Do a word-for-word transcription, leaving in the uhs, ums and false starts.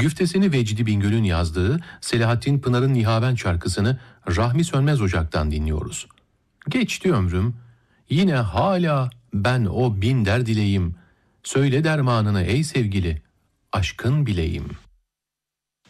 Güftesini Vecdi Bingöl'ün yazdığı Selahattin Pınar'ın Nihavent şarkısını Rahmi Sönmez Ocak'tan dinliyoruz. Geçti ömrüm, yine hala ben o bin derdileyim. Söyle dermanını ey sevgili, aşkın bileyim.